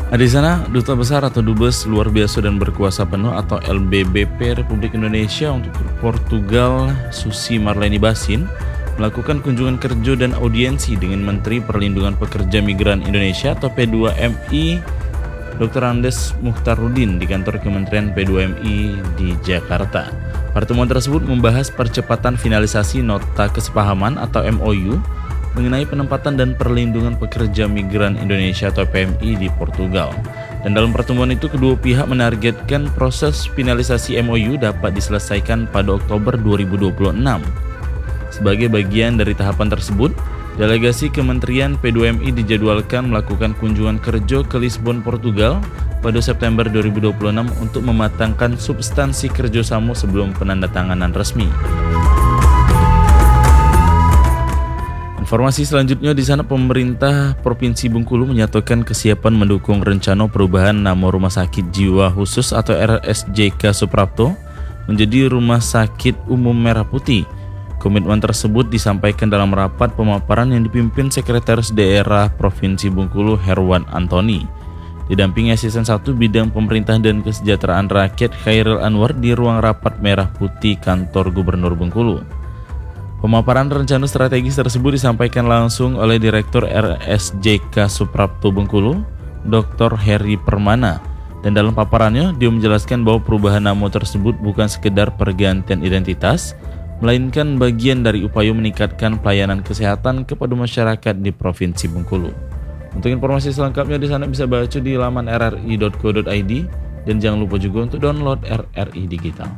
Di sana, Duta Besar atau Dubes Luar Biasa dan Berkuasa Penuh atau LBBP Republik Indonesia untuk Portugal, Susi Marleni Basin, melakukan kunjungan kerja dan audiensi dengan Menteri Perlindungan Pekerja Migran Indonesia atau P2MI, Dr. Andes Mukhtarudin di kantor Kementerian P2MI di Jakarta. Pertemuan tersebut membahas percepatan finalisasi Nota Kesepahaman atau MOU mengenai penempatan dan perlindungan pekerja migran Indonesia atau PMI di Portugal. Dan dalam pertemuan itu kedua pihak menargetkan proses finalisasi MOU dapat diselesaikan pada Oktober 2026. Sebagai bagian dari tahapan tersebut, delegasi Kementerian P2MI dijadwalkan melakukan kunjungan kerja ke Lisbon, Portugal pada September 2026 untuk mematangkan substansi kerjasama sebelum penandatanganan resmi. Informasi selanjutnya di sana pemerintah Provinsi Bengkulu menyatakan kesiapan mendukung rencana perubahan nama Rumah Sakit Jiwa Khusus atau RSJK Suprapto menjadi Rumah Sakit Umum Merah Putih. Komitmen tersebut disampaikan dalam rapat pemaparan yang dipimpin Sekretaris Daerah Provinsi Bengkulu Herwan Antoni. Didampingi Asisten 1 Bidang Pemerintah dan Kesejahteraan Rakyat Khairil Anwar di ruang rapat Merah Putih Kantor Gubernur Bengkulu. Pemaparan rencana strategis tersebut disampaikan langsung oleh Direktur RSJK Suprapto Bengkulu, Dr. Heri Permana. Dan dalam paparannya, dia menjelaskan bahwa perubahan nama tersebut bukan sekedar pergantian identitas, melainkan bagian dari upaya meningkatkan pelayanan kesehatan kepada masyarakat di Provinsi Bengkulu. Untuk informasi selengkapnya di sana bisa baca di laman rri.co.id dan jangan lupa juga untuk download RRI Digital.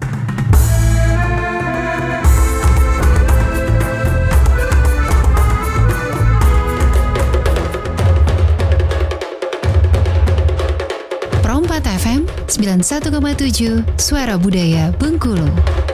Pro 4 FM 91,7 Suara Budaya Bengkulu.